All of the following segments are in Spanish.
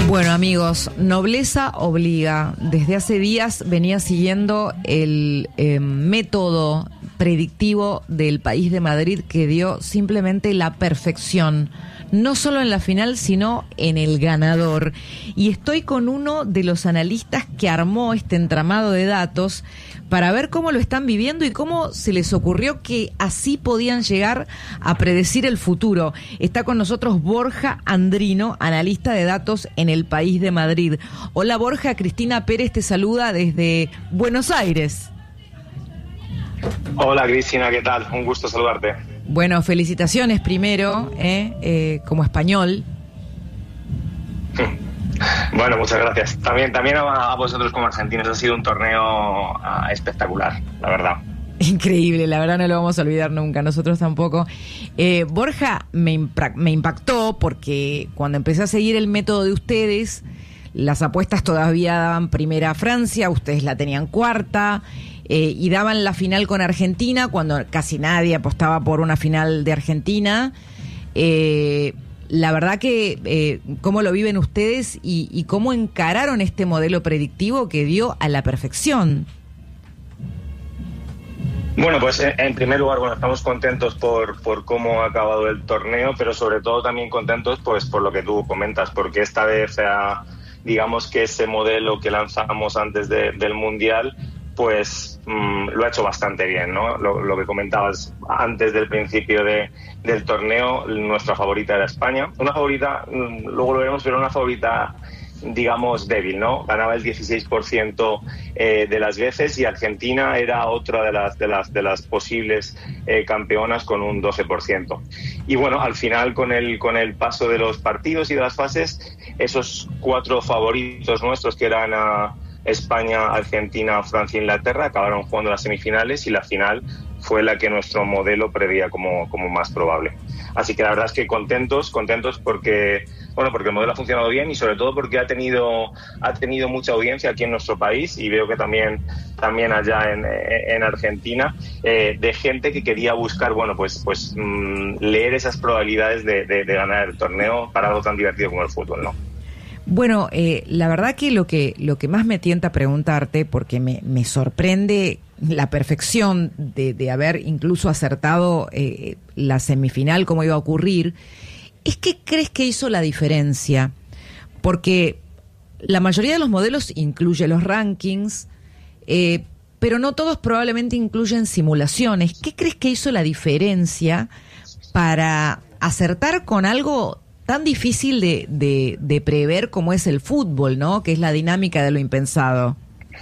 Bueno, amigos, nobleza obliga. Desde hace días venía siguiendo el método predictivo del País de Madrid, que dio simplemente la perfección, no solo en la final, sino en el ganador. Y estoy con uno de los analistas que armó este entramado de datos para ver cómo lo están viviendo y cómo se les ocurrió que así podían llegar a predecir el futuro. Está con nosotros Borja Andrino, analista de datos en el País de Madrid. Hola Borja, Cristina Pérez te saluda desde Buenos Aires. Hola Cristina, ¿qué tal? Un gusto saludarte. Bueno, felicitaciones primero, como español. Bueno, muchas gracias. También a vosotros como argentinos. Ha sido un torneo espectacular, la verdad. Increíble, la verdad no lo vamos a olvidar nunca, nosotros tampoco. Borja, me impactó porque cuando empecé a seguir el método de ustedes, las apuestas todavía daban primera a Francia, ustedes la tenían cuarta, y daban la final con Argentina cuando casi nadie apostaba por una final de Argentina. La verdad que cómo lo viven ustedes y cómo encararon este modelo predictivo que dio a la perfección. Bueno, pues en primer lugar, estamos contentos por cómo ha acabado el torneo, pero sobre todo también contentos pues por lo que tú comentas, porque esta vez digamos que ese modelo que lanzamos antes del Mundial pues lo ha hecho bastante bien, ¿no? Lo que comentabas antes del principio del torneo, nuestra favorita era España. Una favorita, luego lo veremos, pero una favorita, digamos, débil, ¿no? Ganaba el 16% de las veces y Argentina era otra de las posibles campeonas con un 12%. Y bueno, al final con el paso de los partidos y de las fases, esos cuatro favoritos nuestros que eran España, Argentina, Francia e Inglaterra acabaron jugando las semifinales y la final fue la que nuestro modelo preveía como más probable. Así que la verdad es que contentos porque el modelo ha funcionado bien y sobre todo porque ha tenido mucha audiencia aquí en nuestro país y veo que también allá en Argentina, de gente que quería buscar leer esas probabilidades de ganar el torneo para algo tan divertido como el fútbol, ¿no? Bueno, la verdad que lo que más me tienta preguntarte, porque me sorprende la perfección de haber incluso acertado la semifinal, cómo iba a ocurrir, es ¿qué crees que hizo la diferencia? Porque la mayoría de los modelos incluye los rankings, pero no todos probablemente incluyen simulaciones. ¿Qué crees que hizo la diferencia para acertar con algo tan difícil de prever como es el fútbol, ¿no? Que es la dinámica de lo impensado.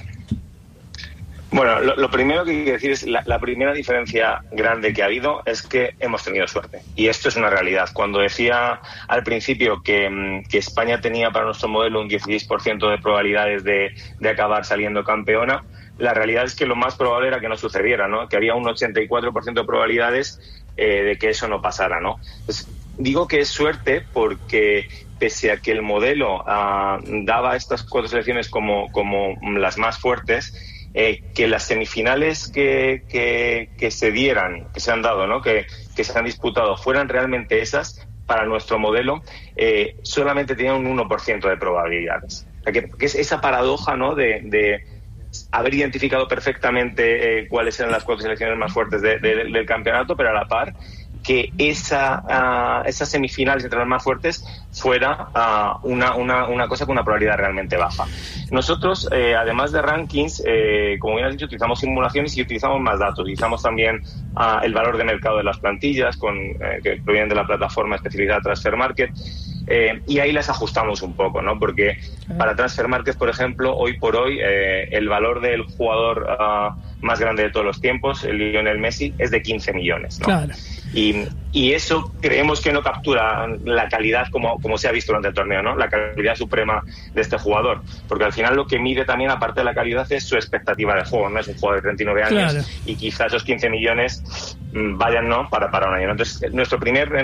Bueno, lo primero que hay que decir es la primera diferencia grande que ha habido es que hemos tenido suerte. Y esto es una realidad. Cuando decía al principio que España tenía para nuestro modelo un 16% de probabilidades de acabar saliendo campeona, la realidad es que lo más probable era que no sucediera, ¿no? Que había un 84% de probabilidades de que eso no pasara, ¿no? Pues, digo que es suerte porque pese a que el modelo daba estas cuatro selecciones como las más fuertes, que las semifinales que se dieran, que se han dado, ¿no? que se han disputado, fueran realmente esas, para nuestro modelo, solamente tenían un 1% de probabilidades. O sea, que es esa paradoja, ¿no? de haber identificado perfectamente cuáles eran las cuatro selecciones más fuertes del campeonato, pero a la par que esas semifinales entre las más fuertes fuera una cosa con una probabilidad realmente baja. Nosotros, además de rankings, como bien has dicho, utilizamos simulaciones y utilizamos más datos. Utilizamos también el valor de mercado de las plantillas que provienen de la plataforma especializada Transfer Market. Y ahí las ajustamos un poco, ¿no? Porque para Transfer Market, por ejemplo, hoy por hoy, el valor del jugador más grande de todos los tiempos, el Lionel Messi, es de 15 millones, ¿no? Claro. Y eso creemos que no captura la calidad como se ha visto durante el torneo, ¿no? La calidad suprema de este jugador. Porque al final lo que mide también, aparte de la calidad, es su expectativa de juego, ¿no? Es un jugador de 39 años, claro, y quizá esos 15 millones vayan, ¿no? para un año, ¿no? Entonces, nuestra primera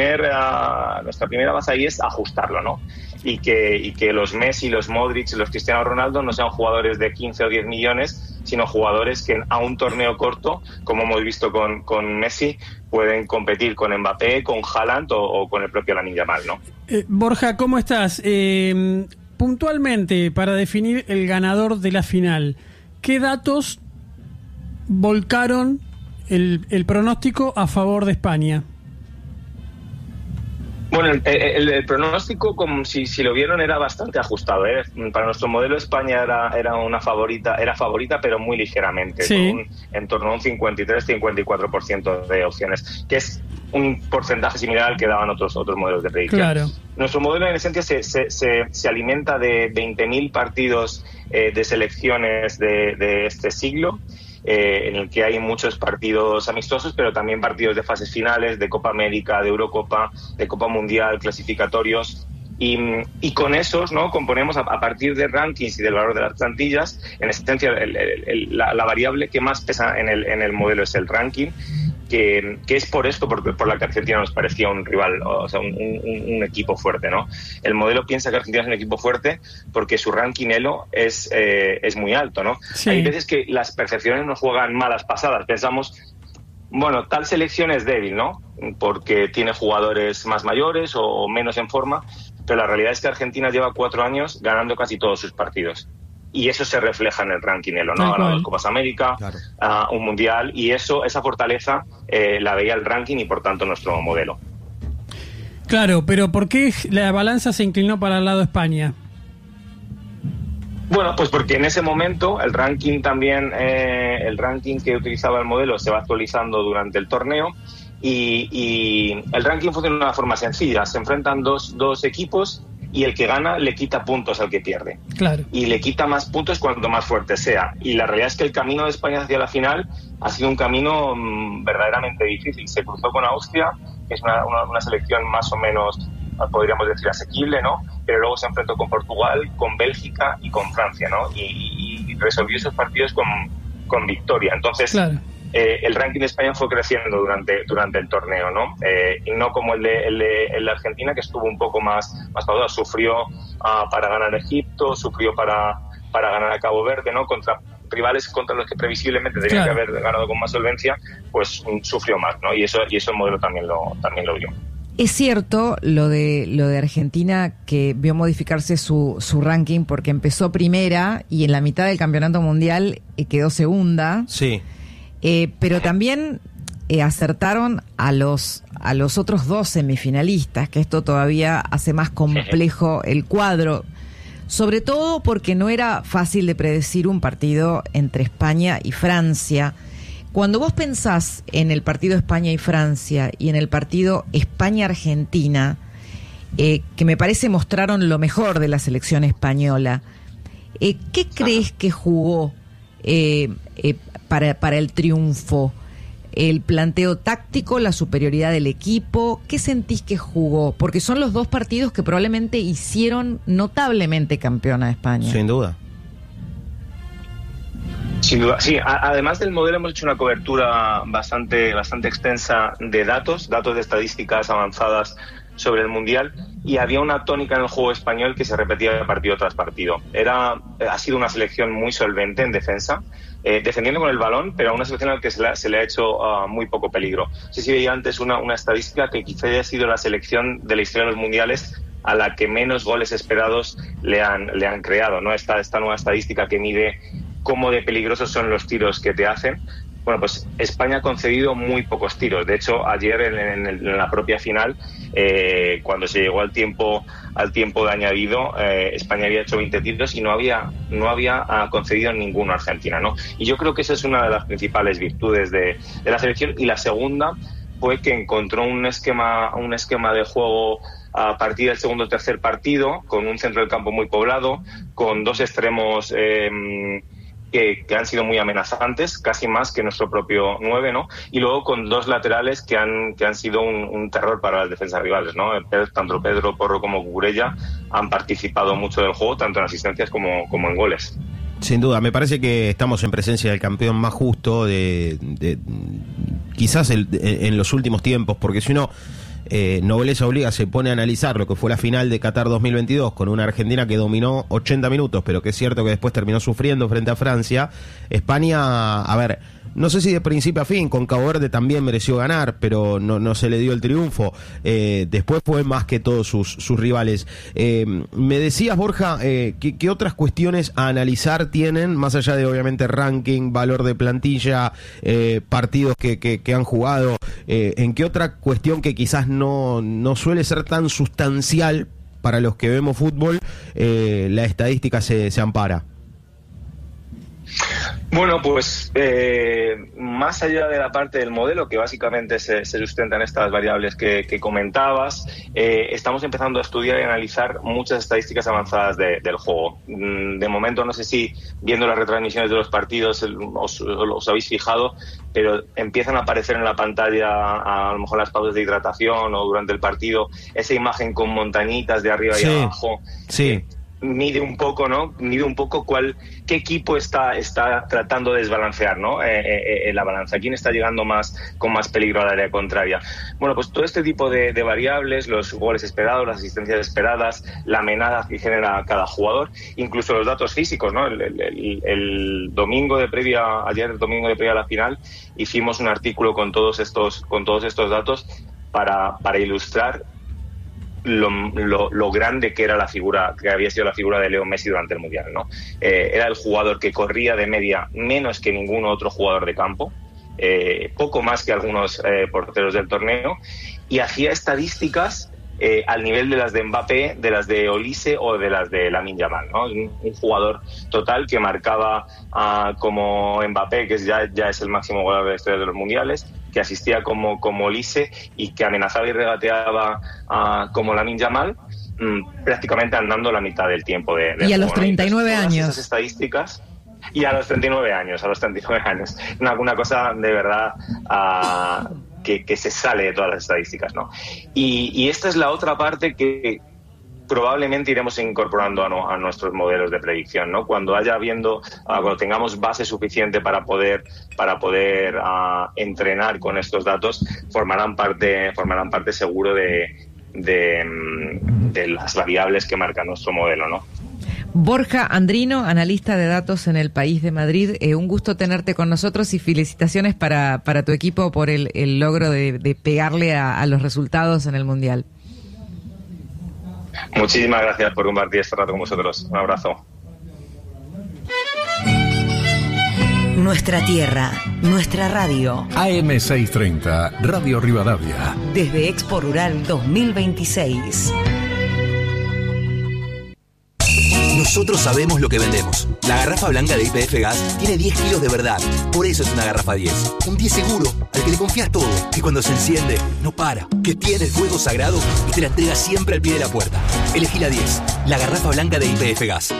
base ahí es ajustarlo, ¿no? Y que los Messi, los Modric, los Cristiano Ronaldo no sean jugadores de 15 o 10 millones, sino jugadores que a un torneo corto, como hemos visto con Messi, pueden competir con Mbappé, con Haaland o con el propio Lamine Yamal, ¿no? Borja, ¿cómo estás? Puntualmente, para definir el ganador de la final, ¿qué datos volcaron el pronóstico a favor de España? Bueno, el pronóstico, como si lo vieron, era bastante ajustado, ¿eh? Para nuestro modelo, España era favorita, pero muy ligeramente, sí, con en torno a un 53-54% de opciones, que es un porcentaje similar al que daban otros modelos de predicción. Claro. Nuestro modelo, en esencia, se alimenta de 20.000 partidos de selecciones de este siglo, en el que hay muchos partidos amistosos, pero también partidos de fases finales, de Copa América, de Eurocopa, de Copa Mundial, clasificatorios. Y con esos, ¿no?, componemos a partir de rankings y del valor de las plantillas. En esencia, la variable que más pesa en el modelo es el ranking, que es por la que Argentina nos parecía un rival, o sea, un equipo fuerte, ¿no? El modelo piensa que Argentina es un equipo fuerte porque su ranking Elo es muy alto, ¿no? Sí. Hay veces que las percepciones nos juegan malas pasadas. Pensamos, bueno, tal selección es débil, ¿no?, porque tiene jugadores más mayores o menos en forma, pero la realidad es que Argentina lleva 4 años ganando casi todos sus partidos. Y eso se refleja en el ranking Elo, ¿no? Ha ganado 2 Copas América, claro, un Mundial, y esa fortaleza la veía el ranking y, por tanto, nuestro modelo. Claro, pero ¿por qué la balanza se inclinó para el lado de España? Bueno, pues porque en ese momento el ranking que utilizaba el modelo se va actualizando durante el torneo, y el ranking funciona de una forma sencilla. Se enfrentan dos equipos y el que gana le quita puntos al que pierde. Claro. Y le quita más puntos cuanto más fuerte sea. Y la realidad es que el camino de España hacia la final ha sido un camino verdaderamente difícil. Se cruzó con Austria, que es una selección más o menos, podríamos decir, asequible, ¿no? Pero luego se enfrentó con Portugal, con Bélgica y con Francia, ¿no? Y resolvió esos partidos con victoria. Entonces, claro, el ranking de España fue creciendo durante el torneo, ¿no? Y no como el de Argentina, que estuvo un poco más pausado. Sufrió para ganar Egipto, sufrió para ganar a Cabo Verde, ¿no? Contra rivales contra los que previsiblemente tenían, claro, que haber ganado con más solvencia, pues sufrió más, ¿no? Y eso el modelo también lo vio. Es cierto lo de Argentina, que vio modificarse su ranking porque empezó primera y en la mitad del campeonato mundial quedó segunda. Sí. Pero también acertaron a los otros 2 semifinalistas, que esto todavía hace más complejo el cuadro, sobre todo porque no era fácil de predecir un partido entre España y Francia. Cuando vos pensás en el partido España y Francia y en el partido España-Argentina, que me parece mostraron lo mejor de la selección española, ¿qué crees que jugó para el triunfo? ¿El planteo táctico, la superioridad del equipo? ¿Qué sentís que jugó? Porque son los 2 partidos que probablemente hicieron notablemente campeona de España. Sin duda. Sin duda, sí. Además del modelo, hemos hecho una cobertura bastante extensa de datos de estadísticas avanzadas sobre el Mundial, y había una tónica en el juego español que se repetía partido tras partido. Ha sido una selección muy solvente en defensa, defendiendo con el balón, pero a una selección a la que se le ha hecho muy poco peligro. No sé si veía antes una estadística que quizá haya sido la selección de la historia de los mundiales a la que menos goles esperados le han creado, ¿no? Esta nueva estadística que mide cómo de peligrosos son los tiros que te hacen. Bueno, pues España ha concedido muy pocos tiros. De hecho, ayer en la propia final, cuando se llegó al tiempo de añadido, España había hecho 20 tiros y no había concedido ninguno a Argentina, ¿no? Y yo creo que esa es una de las principales virtudes de la selección. Y la segunda fue que encontró un esquema de juego a partir del segundo o tercer partido, con un centro del campo muy poblado, con 2 extremos que han sido muy amenazantes, casi más que nuestro propio 9, ¿no? Y luego con 2 laterales que han sido un terror para las defensas rivales, ¿no? Tanto Pedro Porro como Cucurella han participado mucho del juego, tanto en asistencias como en goles. Sin duda, me parece que estamos en presencia del campeón más justo de quizás en los últimos tiempos, porque si uno Nobleza Obliga se pone a analizar lo que fue la final de Qatar 2022 con una Argentina que dominó 80 minutos, pero que es cierto que después terminó sufriendo frente a Francia. España, a ver, no sé si de principio a fin, con Cabo Verde también mereció ganar, pero no se le dio el triunfo. Después fue más que todos sus rivales. Me decías, Borja, ¿qué otras cuestiones a analizar tienen, más allá de obviamente ranking, valor de plantilla, partidos que han jugado? ¿En qué otra cuestión que quizás no suele ser tan sustancial para los que vemos fútbol, la estadística se ampara? Bueno, pues más allá de la parte del modelo, que básicamente se sustenta en estas variables que comentabas, estamos empezando a estudiar y analizar muchas estadísticas avanzadas del juego. De momento, no sé si viendo las retransmisiones de los partidos os habéis fijado, pero empiezan a aparecer en la pantalla, a lo mejor las pausas de hidratación o durante el partido, esa imagen con montañitas de arriba y abajo. Sí. Mide un poco, ¿no? Qué equipo está tratando de desbalancear, ¿no? La balanza. ¿Quién está llegando con más peligro al área contraria? Bueno, pues todo este tipo de variables, los goles esperados, las asistencias esperadas, la amenaza que genera cada jugador, incluso los datos físicos, ¿no? El domingo de previa a la final, hicimos un artículo con todos estos datos para ilustrar lo grande que era la figura, que había sido la figura de Leo Messi durante el Mundial, ¿no? Era el jugador que corría de media menos que ningún otro jugador de campo, poco más que algunos porteros del torneo, y hacía estadísticas al nivel de las de Mbappé, de las de Olise o de las de Lamine Yamal, ¿no? Un jugador total que marcaba como Mbappé, que ya es el máximo goleador de la historia de los mundiales, que asistía como Olise y que amenazaba y regateaba como Lamine Yamal, prácticamente andando la mitad del tiempo de y a los 39 años. Esas estadísticas. Y a los 39 años. Una cosa de verdad que se sale de todas las estadísticas, ¿no? Y esta es la otra parte que probablemente iremos incorporando a nuestros modelos de predicción, ¿no? Cuando tengamos base suficiente para poder entrenar con estos datos, formarán parte seguro de las variables que marca nuestro modelo, ¿no? Borja Andrino, analista de datos en El País de Madrid, un gusto tenerte con nosotros y felicitaciones para tu equipo por el logro de pegarle a los resultados en el Mundial. Muchísimas gracias por compartir este rato con vosotros. Un abrazo. Nuestra tierra, nuestra radio. AM630, Radio Rivadavia. Desde Expo Rural 2026. Nosotros sabemos lo que vendemos. La garrafa blanca de YPF Gas tiene 10 kilos de verdad. Por eso es una garrafa 10. Un 10 seguro, al que le confías todo. Que cuando se enciende, no para. Que tiene el fuego sagrado y te la entrega siempre al pie de la puerta. Elegí la 10. La garrafa blanca de YPF Gas.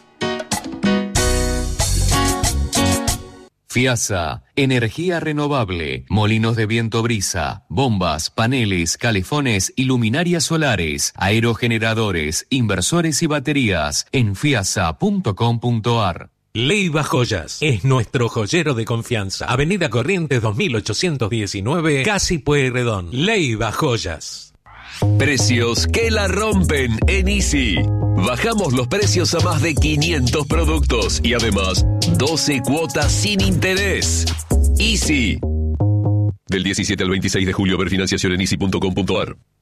FIASA, energía renovable, molinos de viento brisa, bombas, paneles, calefones y luminarias solares, aerogeneradores, inversores y baterías en fiasa.com.ar. Leiva Joyas es nuestro joyero de confianza. Avenida Corrientes 2819, Casi Pueyrredón. Leiva Joyas. Precios que la rompen en Easy. Bajamos los precios a más de 500 productos y además 12 cuotas sin interés. Easy. Del 17 al 26 de julio, ver financiación en easy.com.ar.